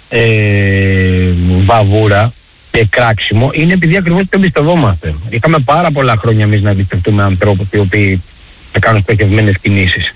βαβούρα και κράξιμο είναι επειδή ακριβώς το εμπιστευόμαστε. Είχαμε πάρα πολλά χρόνια εμείς να εμπιστευτούμε ανθρώπους οι οποίοι θα κάνουν στοχευμένες κινήσεις.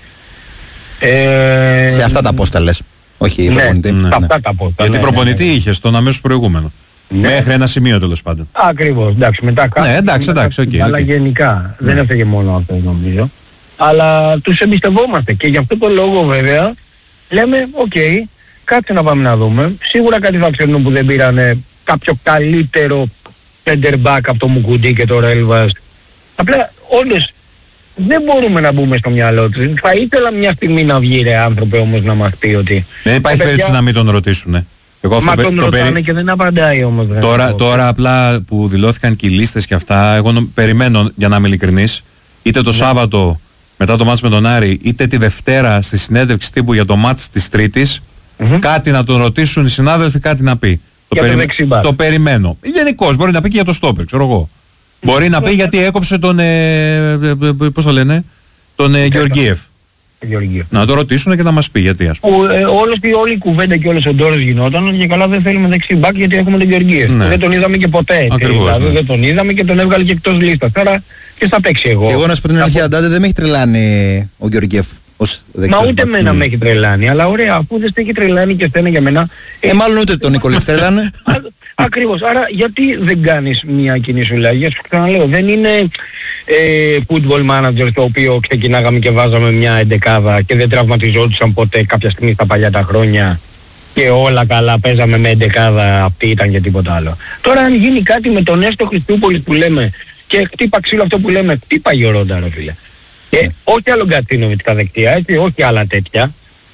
Σε αυτά τα πόστα λες, όχι προπονητή. Ναι, σε αυτά τα πόστα. Γιατί προπονητή είχες τον αμέσως προηγούμενο. Μέχρι ένα σημείο τέλος πάντων. Ακριβώς, εντάξει, μετά κάτω. Ναι, εντάξει, οκ. Αλλά γενικά, δεν έφεγε μόνο αυτό νομίζω. Αλλά τους εμπιστευόμαστε και γι' αυτό το λόγο βέβαια λέμε, κάτσε να πάμε να δούμε. Σίγουρα κάτι θα ξέρουν που δεν πήρανε κάποιο καλύτερο center back από το Μουκουντή και το Ρέλβας. Απλά όλες δεν μπορούμε να μπούμε στο μυαλό τους. Θα ήθελα μια στιγμή να βγει ρε άνθρωπε όμως να μας πει ότι... Δεν υπάρχει περίπτωση να μην τον ρωτήσουνε. Μα τον ρωτάνε και δεν απαντάει όμως. Τώρα απλά που δηλώθηκαν και οι λίστες και αυτά, εγώ περιμένω για να είμαι ειλικρινής, είτε το Σάββατο μετά το μάτς με τον Άρη, είτε τη Δευτέρα στη συνέντευξη τύπου για το μάτς της Τρίτης, κάτι να τον ρωτήσουν οι συνάδελφοι, κάτι να πει. Το περιμένω. Γενικώς μπορεί να πει και για το στόπερ, ξέρω εγώ. Μπορεί να πει γιατί έκοψε τον, πώς το λένε, τον Γεωργίεφ. Να το ρωτήσουν και να μας πει γιατί, ας πούμε. Όλη η κουβέντα και όλος ο ντόρος γινόταν και καλά δεν θέλουμε δεξί μπακ γιατί έχουμε τον Γεωργίεφ. Δεν τον είδαμε και ποτέ. Δηλαδή δεν τον είδαμε και τον έβγαλε και εκτός λίστας. Άρα και θα παίξει εγώ. Και εγώ να σου πω την αλήθεια, Αντάντε, δεν με έχει τρελάνει ο Γεωργίεφ. Μα ούτε εμένα με έχει τρελάνει, αλλά ωραία, αφού δεν σε έχει τρελάνει και στένα για μένα... μάλλον ούτε τον Νικόλης τρελάνε. Ακριβώς, άρα γιατί δεν κάνεις μια κοινή σου λάγια, σου ξαναλέω, δεν είναι football manager το οποίο ξεκινάγαμε και βάζαμε μια εντεκάδα και δεν τραυματιζόντουσαν ποτέ κάποια στιγμή στα παλιά τα χρόνια και όλα καλά, παίζαμε με εντεκάδα, αυτή ήταν και τίποτα άλλο. Τώρα αν γίνει κάτι με τον Έστω Χριστούπολης που λέμε και χτύπα ξύλο αυτό που λέμε, χτύπα Γιωρόντα ρε φίλε. Και όχι άλλο Γκατσίνοβιτς στα δεξιά, έτσι, όχι άλλα τέτοια.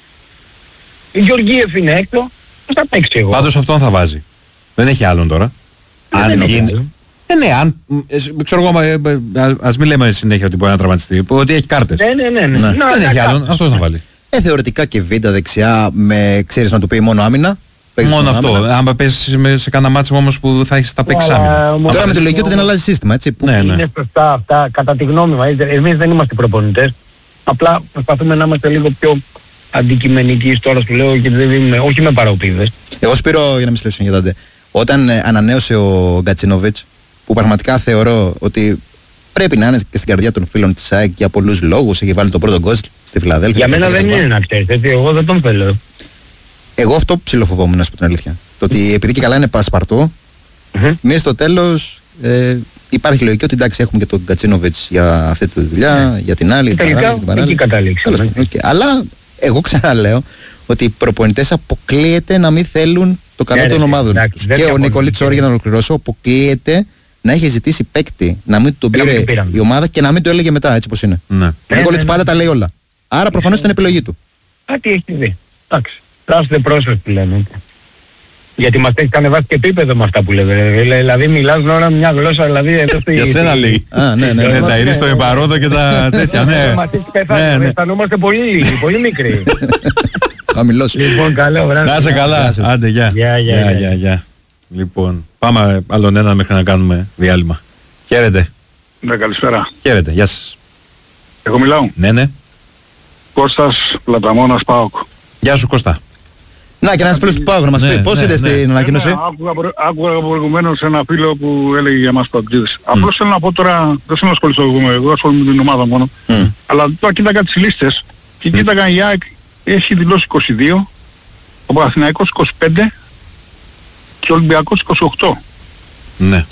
Η Γεωργίεφ είναι έξω, θα παίξει εγώ. Πάντως αυτόν θα βάζει. Δεν έχει άλλον τώρα. Αν γίνει... ναι, αν... ξέρω εγώ, ας μην λέμε συνέχεια ότι μπορεί να τραυματιστεί, ότι έχει κάρτες. Ναι. Δεν έχει άλλον, αυτός θα βάλει. Θεωρητικά και βίντα δεξιά με, ξέρεις να του πει μόνο άμυνα. Μόνο αυτό. Αν παίζεις σε κάνα μάτσο όμως που θα έχεις τα παίξεις άμυνα. Τώρα με τη λογική ότι δεν αλλάζει σύστημα, έτσι. Ναι. Είναι σωστά αυτά, κατά τη γνώμη μας. Εμείς δεν είμαστε προπονητές. Απλά προσπαθούμε να είμαστε λίγο πιο αντικειμενικοί τώρα σου λέω και δεν είμαι, όχι με παροπίδες. Εγώ Σπύρο, για να μην συλλέξω για τότε, όταν ανανέωσε ο Γκατσίνοβιτς, που πραγματικά θεωρώ ότι πρέπει να είναι και στην καρδιά των φίλων της ΑΕΚ για πολλούς λόγους, έχει βάλει το πρώτο γκολ στη Φιλαδέλφια. Για μένα δεν είναι να ξέρεις, έτσι, εγώ δεν τον θέλω. Εγώ αυτό ψιλοφοβόμουν, να σου πω την αλήθεια. Το ότι επειδή και καλά είναι πασπαρτό, μία στο τέλος υπάρχει λογική ότι εντάξει έχουμε και τον Γκατσίνοβιτς για αυτή τη δουλειά, για την άλλη. Τελικά εκεί κατάληξε. Αλλά εγώ ξαναλέω ότι οι προπονητές αποκλείεται να μην θέλουν το καλό των ομάδων τους. Και ο Νικολίτης Όρ, για να ολοκληρώσω, αποκλείεται να έχει ζητήσει παίκτη, να μην τον πήρε η ομάδα και να μην το έλεγε μετά, έτσι όπως είναι. Ο Νικολίτης πάντα τα λέει όλα. Άρα προφανώς ήταν επιλογή του. Κάτι έχει δει. Εντάξει. Λάστε πρόσφατο που λέμε. Γιατί μας έχει κανεβάσει και επίπεδο με αυτά που λέμε. Δηλαδή μιλάς ώρα μια γλώσσα, δηλαδή εδώ στη... Για σένα λέει. Ναι. Τα ειρίστο εμπαρόδο και τα τέτοια, ναι. Μας έχει πεθάνει, αισθανόμαστε πολύ λίγοι, πολύ μικροί. Χαμηλός. Λοιπόν, καλό βράδυ. Να είσαι καλά. Άντε, γεια. Λοιπόν, πάμε άλλον ένα μέχρι να κάνουμε διάλειμμα. Χαίρετε. Ναι, καλησπέρα. Χαίρετε, γεια σας. Εγώ μιλάω. Ναι. Κώστας Πλαταμόνας ΠΑΟΚ. Γεια σου Κώστα. Να και ένας φίλος του ΠΑΟΚ να μας πει πώς είδες την ανακοίνωση. Άκουγα προηγουμένως ένα φίλο που έλεγε για μας ΠΑΟΚτζίδες. Απλώς θέλω να πω τώρα, δεν θέλω να ασχοληθώ εγώ ασχολούμαι με την ομάδα μόνο. Αλλά τώρα κοίταγα τις λίστες και κοίταγα η ΑΕΚ έχει δηλώσει 22, ο Παναθηναϊκός 25 και ο Ολυμπιακός 28. Ναι.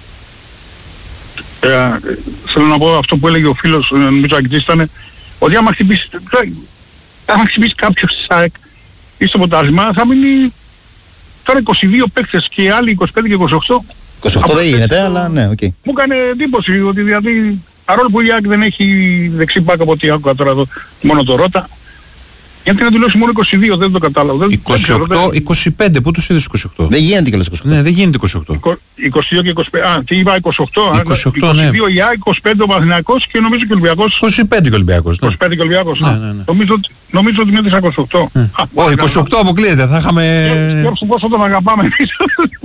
Θέλω να πω αυτό που έλεγε ο φίλος, νομίζω αγγλής ήταν, ότι άμα χτυπήσει κάποιος της ΑΕΚ ή στο ποτάσμα θα μείνει τώρα 22 παίκτες και άλλοι 25 και 28. 28 δεν γίνεται, αλλά ναι, οκ. Μου έκανε εντύπωση ότι δηλαδή παρόλο που η ΑΕΚ δεν έχει δεξί μπακ από ό,τι άκουγα τώρα εδώ, μόνο το Ρώτα, γιατί να δηλώσει μόνο 22, δεν το κατάλαβα. 28, 25, πού τους είδες 28. Δεν γίνεται και 28. Ναι, δεν γίνεται 28. 22 και 25, τι είπα 28, 22 ναι. Η ΑΕΚ, 25 ο Παναθηναϊκός και νομίζω και ο Ολυμπιακός. 25 και ο Ολυμπιακός. 25 και ο Ολυμπιακός. Ναι. Νομίζω ότι είναι 28. Όχι, 28 αποκλείεται, θα είχαμε... Σκέψου πόσο τον αγαπάμε εμείς.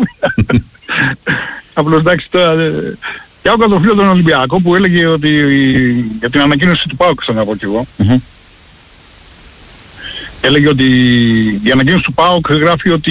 Απλώς εντάξει τώρα... Και άκουγα τον φίλο τον Ολυμπιακό που έλεγε ότι για την ανακοίνωση του ΠΑΟΚ, ξανά πω κι εγώ. Έλεγε ότι η ανακοίνωση του ΠΑΟΚ γράφει ότι